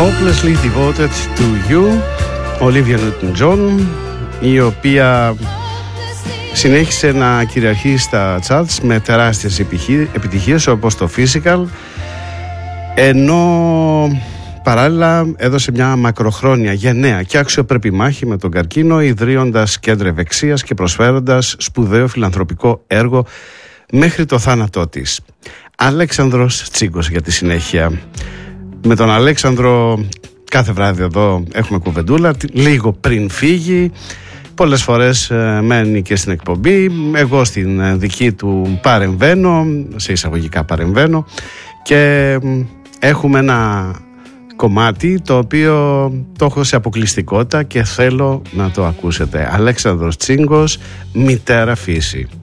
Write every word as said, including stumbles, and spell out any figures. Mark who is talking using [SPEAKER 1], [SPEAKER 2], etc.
[SPEAKER 1] Hopelessly Devoted to You, Olivia Newton-John, η οποία συνέχισε να κυριαρχεί στα charts με τεράστιες επιτυχίες όπως το Physical, ενώ παράλληλα έδωσε μια μακροχρόνια γενναία και αξιοπρεπή μάχη με τον καρκίνο, ιδρύοντας κέντρο ευεξίας και προσφέροντας σπουδαίο φιλανθρωπικό έργο μέχρι το θάνατό της. Αλέξανδρος Τσίγκος για τη συνέχεια. Με τον Αλέξανδρο κάθε βράδυ εδώ έχουμε κουβεντούλα, λίγο πριν φύγει. Πολλές φορές ε, μένει και στην εκπομπή. Εγώ στην ε, δική του παρεμβαίνω, σε εισαγωγικά παρεμβαίνω, και ε, έχουμε ένα κομμάτι το οποίο το έχω σε αποκλειστικότητα και θέλω να το ακούσετε. Αλέξανδρος Τσίγκος, Μητέρα Φύση.